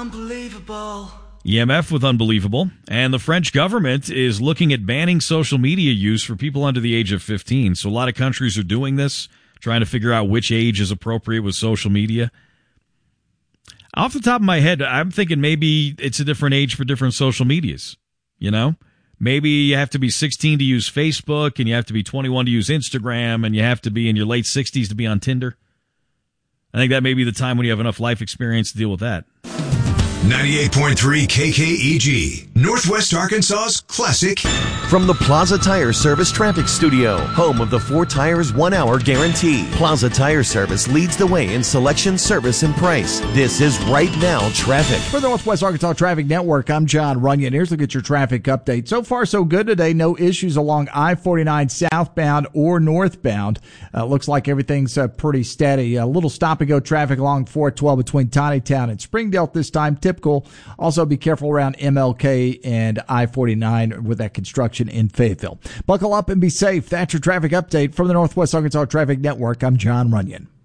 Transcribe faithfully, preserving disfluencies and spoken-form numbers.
Unbelievable. E M F with Unbelievable. And the French government is looking at banning social media use for people under the age of fifteen. So a lot of countries are doing this, trying to figure out which age is appropriate with social media. Off the top of my head, I'm thinking maybe it's a different age for different social medias. You know? Maybe you have to be sixteen to use Facebook, and you have to be twenty-one to use Instagram, and you have to be in your late sixties to be on Tinder. I think that may be the time when you have enough life experience to deal with that. ninety-eight point three K K E G, Northwest Arkansas's classic. From the Plaza Tire Service Traffic Studio, home of the four tires, one hour guarantee. Plaza Tire Service leads the way in selection, service, and price. This is Right Now Traffic. For the Northwest Arkansas Traffic Network, I'm John Runyon. Here's a look at your traffic update. So far, so good today. No issues along I forty-nine southbound or northbound. Uh, looks like everything's uh, pretty steady. A little stop-and-go traffic along four twelve between Tawnytown and Springdale this time. Typical. Also, be careful around M L K and I forty-nine with that construction in Fayetteville. Buckle up and be safe. That's your traffic update from the Northwest Arkansas Traffic Network. I'm John Runyon.